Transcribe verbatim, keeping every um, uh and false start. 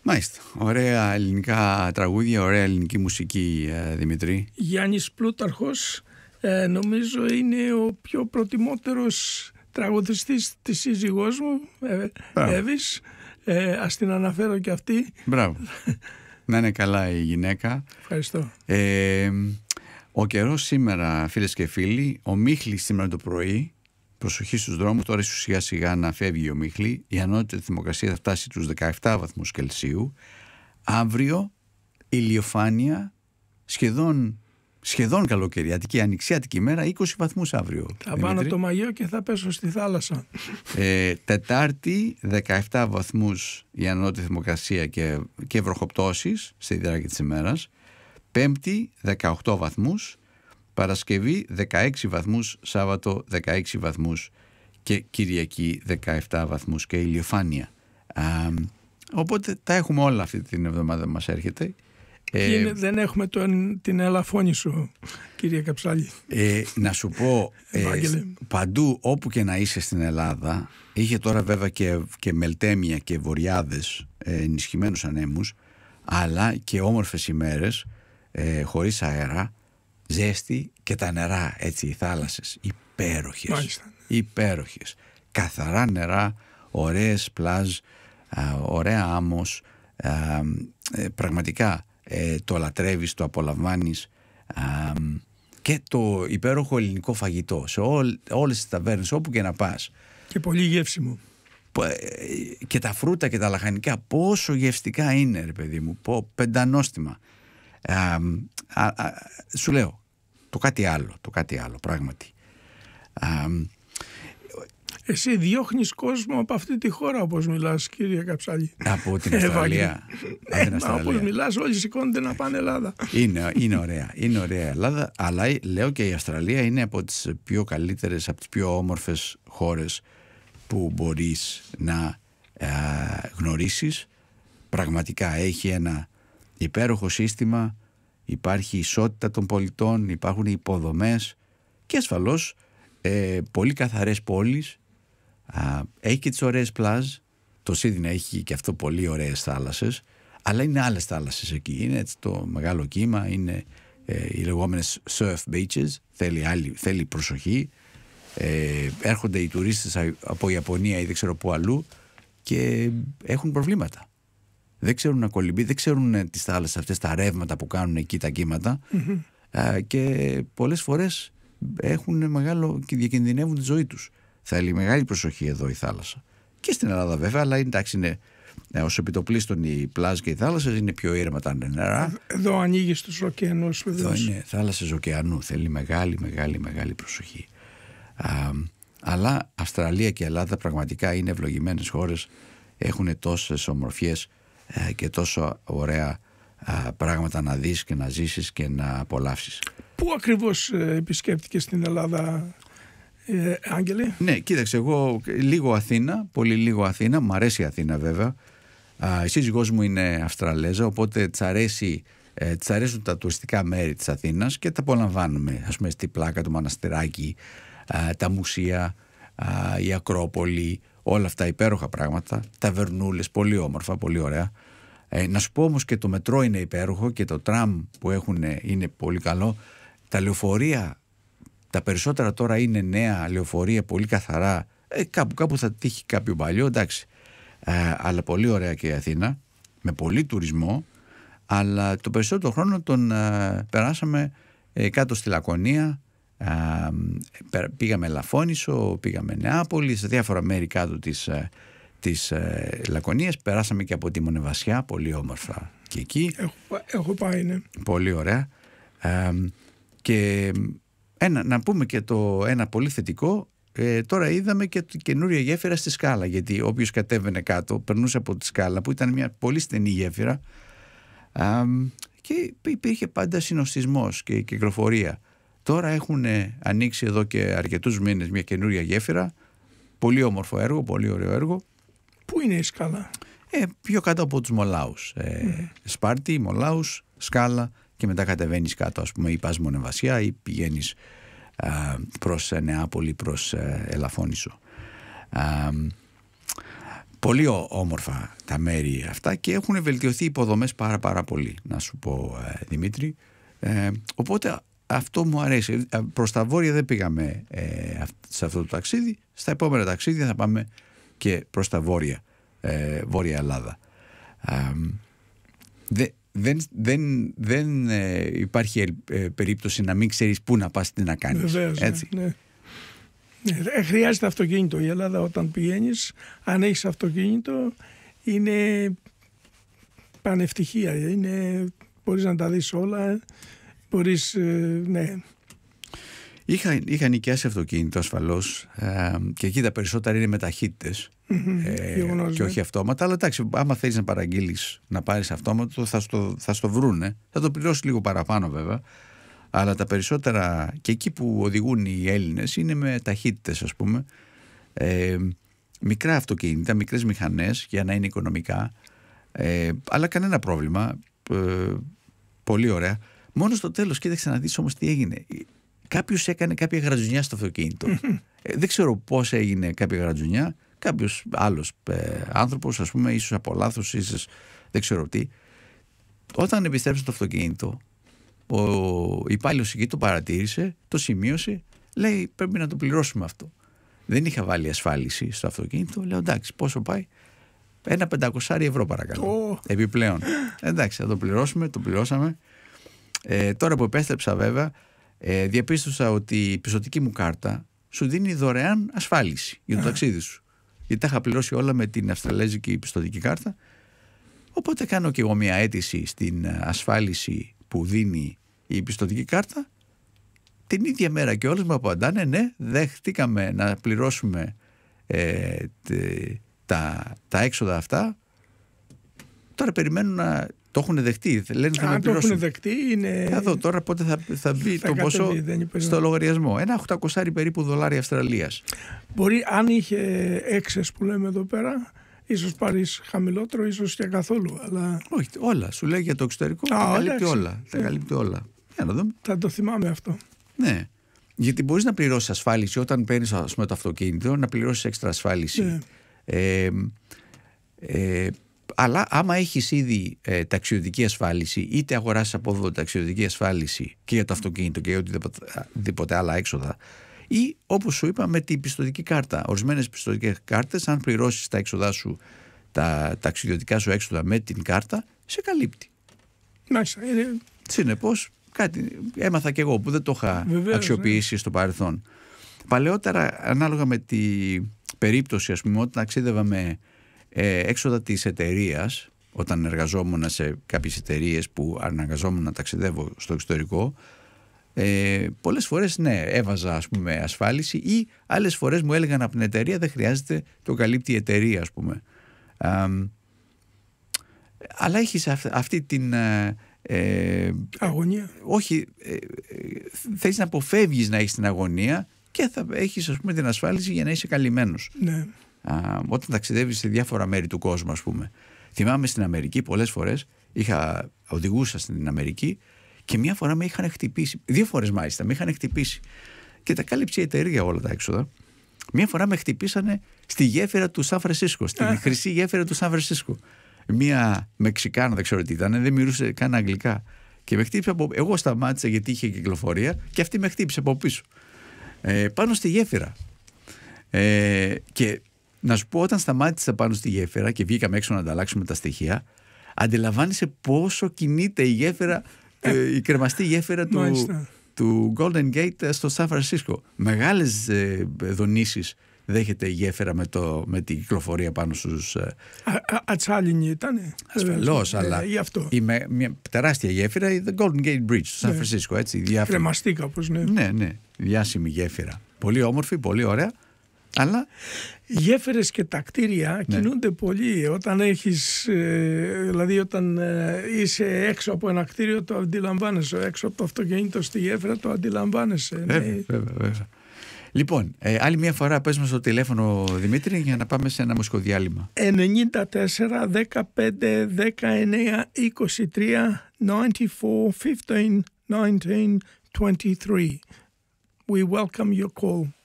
Μάλιστα. Ωραία ελληνικά τραγούδια, ωραία ελληνική μουσική, Δημητρή. Γιάννης Πλούταρχος, ε, νομίζω είναι ο πιο προτιμότερος τραγουδιστής της σύζυγός μου, ε, Εύης. Ε, ας την αναφέρω και αυτή. Μπράβο. Να είναι καλά η γυναίκα. Ευχαριστώ. Ε, ο καιρός σήμερα, φίλες και φίλοι, ο Μίχλης σήμερα το πρωί, προσοχή στους δρόμους, τώρα ίσως σιγά σιγά να φεύγει ο Μίχλη, η ανώτατη θερμοκρασία θα φτάσει τους δεκαεπτά βαθμούς Κελσίου. Αύριο ηλιοφάνεια, σχεδόν, σχεδόν καλοκαιριάτικη, ανοιξιάτικη ημέρα, είκοσι βαθμούς αύριο. Θα πάνω το μαγιό και θα πέσω στη θάλασσα. Ε, Τετάρτη, δεκαεπτά βαθμούς η ανώτατη θερμοκρασία και, και βροχοπτώσεις στη διάρκεια της ημέρας. Πέμπτη, δεκαοκτώ βαθμούς. Παρασκευή, δεκαέξι βαθμούς. Σάββατο, δεκαέξι βαθμούς. Και Κυριακή, δεκαεπτά βαθμούς και ηλιοφάνεια. Α, οπότε τα έχουμε όλα αυτή την εβδομάδα που μας έρχεται. Ε, είναι, δεν έχουμε τον, την ελαφώνη σου, κύριε Καψάλη. Ε, να σου πω, ε, παντού όπου και να είσαι στην Ελλάδα, είχε τώρα βέβαια και, και μελτέμια και βοριάδες, ε, ενισχυμένους ανέμους, αλλά και όμορφες ημέρες, ε, χωρίς αέρα, ζέστη και τα νερά, έτσι, οι θάλασσες, υπέροχες. Μάλιστα. Υπέροχες. Καθαρά νερά, ωραίες πλάζ, α, ωραία άμμος, α, ε, πραγματικά ε, το λατρεύεις, το απολαμβάνεις, α, και το υπέροχο ελληνικό φαγητό σε ό, όλες τις ταβέρνες όπου και να πας. Και πολύ γεύσιμο. Και τα φρούτα και τα λαχανικά πόσο γευστικά είναι, ρε παιδί μου, πω, πεντανόστιμα. Α, α, α, σου λέω το κάτι άλλο, το κάτι άλλο πράγματι. Α, Εσύ διώχνεις κόσμο από αυτή τη χώρα όπως μιλάς, κύριε Καψάλη. Από την Αυστραλία. Ε, όπως μιλάς όλοι σηκώνονται να πάνε Ελλάδα. Είναι, είναι ωραία, είναι ωραία Ελλάδα, αλλά λέω και η Αυστραλία είναι από τις πιο καλύτερες, από τις πιο όμορφες χώρες που μπορείς να α, γνωρίσεις. Πραγματικά έχει ένα υπέροχο σύστημα, υπάρχει ισότητα των πολιτών, υπάρχουν υποδομές και ασφαλώς ε, πολύ καθαρές πόλεις. Α, έχει και τις ωραίες πλάζ. Το Σίδνεϊ έχει και αυτό πολύ ωραίες θάλασσες, αλλά είναι άλλες θάλασσες εκεί. Είναι έτσι το μεγάλο κύμα, είναι ε, οι λεγόμενες surf beaches, θέλει, άλλη, θέλει προσοχή. Ε, έρχονται οι τουρίστες από Ιαπωνία ή δεν ξέρω πού αλλού και έχουν προβλήματα. Δεν ξέρουν να κολυμπεί, δεν ξέρουν τις θάλασσες αυτές, τα ρεύματα που κάνουν εκεί τα κύματα, mm-hmm. α, και πολλές φορές έχουν μεγάλο και διακινδυνεύουν τη ζωή τους. Θέλει μεγάλη προσοχή εδώ η θάλασσα. Και στην Ελλάδα βέβαια, αλλά εντάξει, είναι ως επιτοπλίστων οι πλάζ και οι θάλασσες είναι πιο ήρεμα τα νερά. Εδώ ανοίγει στους ωκεανούς. Εδώ είναι θάλασσες ωκεανού. Θέλει μεγάλη, μεγάλη, μεγάλη προσοχή. Α, αλλά Αυστραλία και Ελλάδα πραγματικά είναι ευλογημένες χώρες. Έχουν τόσες ομορφιές ε, και τόσο ωραία ε, πράγματα να δεις και να ζήσεις και να απολαύσεις. Πού ακριβώς ε, επισκέπτηκες στην Ελλάδα, Ε, Άγγελε? Ναι, κοίταξε, εγώ λίγο Αθήνα, πολύ λίγο Αθήνα, μου αρέσει η Αθήνα βέβαια. Α, η σύζυγός μου είναι Αυστραλέζα, οπότε της, αρέσει, ε, της αρέσουν τα τουριστικά μέρη της Αθήνας και τα απολαμβάνουμε. Ας πούμε στη Πλάκα, το Μοναστηράκι, α, τα μουσεία, α, η Ακρόπολη, όλα αυτά υπέροχα πράγματα, ταβερνούλες, πολύ όμορφα, πολύ ωραία. Ε, να σου πω όμως και το μετρό είναι υπέροχο και το τραμ που έχουν είναι πολύ καλό. Τα λεωφορεία, τα περισσότερα τώρα είναι νέα λεωφορεία, πολύ καθαρά. Ε, κάπου, κάπου θα τύχει κάποιο παλιό, εντάξει. Ε, αλλά πολύ ωραία και η Αθήνα, με πολύ τουρισμό. Αλλά το περισσότερο χρόνο τον ε, περάσαμε ε, κάτω στη Λακωνία. Ε, πήγαμε Λαφώνησο, πήγαμε Νεάπολη, σε διάφορα μέρη κάτω της, ε, της ε, Λακωνίας. Περάσαμε και από τη Μονεβασιά, πολύ όμορφα και εκεί. Έχω, έχω πάει, ναι. Πολύ ωραία. Ε, και... Ένα, να πούμε και το ένα πολύ θετικό, ε, τώρα είδαμε και την καινούρια γέφυρα στη Σκάλα, γιατί όποιος κατέβαινε κάτω περνούσε από τη Σκάλα που ήταν μια πολύ στενή γέφυρα, α, και υπήρχε πάντα συνοστισμός και κυκλοφορία. Τώρα έχουν ανοίξει εδώ και αρκετούς μήνες μια καινούρια γέφυρα, πολύ όμορφο έργο, πολύ ωραίο έργο. Πού είναι η Σκάλα? Ε, πιο κάτω από τους Μολάους, ε, mm. Σπάρτη, Μολάους, Σκάλα, και μετά κατεβαίνεις κάτω, ας πούμε, ή πας Μονεβασιά ή πηγαίνεις α, προς Νεάπολη, προς α, Ελαφώνησο. Α, Πολύ όμορφα τα μέρη αυτά και έχουν βελτιωθεί οι υποδομές πάρα πάρα πολύ, να σου πω, ε, Δημήτρη. Ε, οπότε αυτό μου αρέσει. Προς τα βόρεια δεν πήγαμε ε, σε αυτό το ταξίδι. Στα επόμενα ταξίδια θα πάμε και προς τα βόρεια, ε, βόρεια Ελλάδα. Ε, δε, δεν δεν, δεν ε, υπάρχει ε, περίπτωση να μην ξέρεις πού να πας, τι να κάνεις. Βεβαίως, έτσι. Ναι, ναι. Ε, χρειάζεται αυτοκίνητο. Η Ελλάδα όταν πηγαίνεις, αν έχεις αυτοκίνητο, είναι πανευτυχία. Είναι, μπορείς να τα δεις όλα. Μπορείς, ε, ναι. Είχα, είχα νοικιάσει αυτοκίνητο ασφαλώς ε, και εκεί τα περισσότερα είναι με ταχύτητες Mm-hmm. ε, Γεγονός, και ναι. όχι αυτόματα. Αλλά εντάξει, άμα θέλεις να παραγγείλεις να πάρεις αυτόματο, θα στο, θα στο βρούνε. Θα το πληρώσεις λίγο παραπάνω βέβαια. Αλλά τα περισσότερα και εκεί που οδηγούν οι Έλληνες είναι με ταχύτητες, ας πούμε. Ε, μικρά αυτοκίνητα, μικρές μηχανές για να είναι οικονομικά. Ε, αλλά κανένα πρόβλημα. Ε, πολύ ωραία. Μόνο στο τέλος, κοίταξε να δεις όμως τι έγινε. Κάποιος έκανε κάποια γρατζουνιά στο αυτοκίνητο. ε, δεν ξέρω πώς έγινε κάποια γρατζουνιά. Κάποιος άλλος ε, άνθρωπος, ας πούμε, ίσως από λάθος, ίσως δεν ξέρω τι. Όταν επιστρέψε το αυτοκίνητο, ο υπάλληλος εκεί το παρατήρησε, το σημείωσε, λέει πρέπει να το πληρώσουμε αυτό. Δεν είχα βάλει ασφάλιση στο αυτοκίνητο, λέω εντάξει, πόσο πάει? Ένα πεντακόσια ευρώ παρακαλώ. Oh. Επιπλέον. Εντάξει, θα το πληρώσουμε, το πληρώσαμε. Ε, τώρα που επέστρεψα βέβαια, ε, διαπίστωσα ότι η πιστωτική μου κάρτα σου δίνει δωρεάν ασφάλιση για το ταξίδι σου. Γιατί τα είχα πληρώσει όλα με την αυστραλέζικη πιστωτική κάρτα. Οπότε κάνω και εγώ μια αίτηση στην ασφάλιση που δίνει η πιστωτική κάρτα. Την ίδια μέρα και όλες μου απαντάνε ναι, δέχτηκαμε να πληρώσουμε ε, τε, τα, τα έξοδα αυτά. Τώρα περιμένουν να το έχουν δεχτεί. Λένε θα Αν με το πληρώσουν. έχουν δεχτεί είναι... Θα δω τώρα πότε θα, θα μπει θα το κατεβεί, ποσό στο λογαριασμό. Ένα οκτακόσια περίπου δολάρια Αυστραλίας. Μπορεί, αν είχε έξες που λέμε εδώ πέρα, ίσως πάρεις χαμηλότερο, ίσως και καθόλου. Αλλά... Όχι, όλα. Σου λέει για το εξωτερικό. Α, τα καλύπτει εντάξει. όλα. Τα καλύπτει όλα. Για να δούμε. Θα το θυμάμαι αυτό. Ναι. Γιατί μπορείς να πληρώσεις ασφάλιση όταν παίρνεις, ας πούμε, το αυτοκίνητο, να πληρώσεις έξτρα ασφάλιση. Ναι. Ε, ε, αλλά άμα έχεις ήδη ε, ταξιδιωτική ασφάλιση, είτε αγοράσεις από εδώ ταξιδιωτική ασφάλιση και για το αυτοκίνητο και για οτιδήποτε άλλα έξοδα, ή όπως σου είπα με την πιστωτική κάρτα. Ορισμένες πιστωτικές κάρτες, αν πληρώσεις τα έξοδά σου, τα ταξιδιωτικά σου έξοδα με την κάρτα, σε καλύπτει. Μάλιστα. Είναι... Συνεπώς, κάτι έμαθα και εγώ που δεν το είχα Βεβαίως, αξιοποιήσει ναι. στο παρελθόν. Παλαιότερα, ανάλογα με την περίπτωση, ας πούμε, όταν ταξίδευα με ε, έξοδα της εταιρείας, όταν εργαζόμουν σε κάποιες εταιρείες που αναγκαζόμουν να ταξιδεύω στο εξωτερικό, ε, πολλές φορές ναι, έβαζα, ας πούμε, ασφάλιση, ή άλλες φορές μου έλεγαν από την εταιρεία δεν χρειάζεται, το καλύπτει η εταιρεία, ας πούμε. Α, αλλά έχεις αυτή την... Ε, αγωνία. Όχι, ε, ε, θέλεις να αποφεύγεις να έχεις την αγωνία και θα έχεις, ας πούμε, την ασφάλιση για να είσαι καλυμμένος. Ναι. Α, όταν ταξιδεύεις σε διάφορα μέρη του κόσμου, ας πούμε. Θυμάμαι στην Αμερική πολλές φορές, είχα, οδηγούσα στην Αμερική και μια φορά με είχαν χτυπήσει, δύο φορές μάλιστα με είχαν χτυπήσει και τα κάλυψε η εταιρεία όλα τα έξοδα. Μια φορά με χτυπήσανε στη γέφυρα του Σαν Φρανσίσκο, στην χρυσή γέφυρα του Σαν Φρανσίσκο. Μία Μεξικάνα, δεν ξέρω τι ήταν, δεν μιλούσε καν αγγλικά. Και με χτύπησε από... Εγώ σταμάτησα γιατί είχε κυκλοφορία και αυτή με χτύπησε από πίσω. Ε, πάνω στη γέφυρα. Ε, και να σου πω, όταν σταμάτησα πάνω στη γέφυρα και βγήκαμε έξω να ανταλλάξουμε τα στοιχεία, αντιλαμβάνεσαι πόσο κινείται η γέφυρα, ε, η κρεμαστή γέφυρα του, του Golden Gate στο Σαν Φρανσίσκο. Μεγάλες ε, δονήσεις δέχεται η γέφυρα με, το, με την κυκλοφορία πάνω στους... Ατσάλινη ήτανε. Ασφαλώς, αλλά η, με, μια τεράστια γέφυρα, η The Golden Gate Bridge στο Σαν Φρανσίσκο, έτσι. Διάφορα... Κρεμαστή κάπως, ναι. Ναι, ναι, διάσημη γέφυρα. Πολύ όμορφη, πολύ ωραία, αλλά... Οι γέφυρες και τα κτίρια ναι. κινούνται πολύ. Όταν έχεις, ε, δηλαδή όταν ε, είσαι έξω από ένα κτίριο το αντιλαμβάνεσαι, έξω από το αυτοκίνητο στη γέφυρα το αντιλαμβάνεσαι. Βέβαια, ναι. βέβαια, βέβαια. Λοιπόν, ε, άλλη μια φορά πες μας το τηλέφωνο, Δημήτρη, για να πάμε σε ένα μουσικό διάλειμμα. ενενήντα τέσσερα δεκαπέντε δεκαεννέα είκοσι τρία ενενήντα τέσσερα πενήντα εννέα δεκατρία. We welcome your call.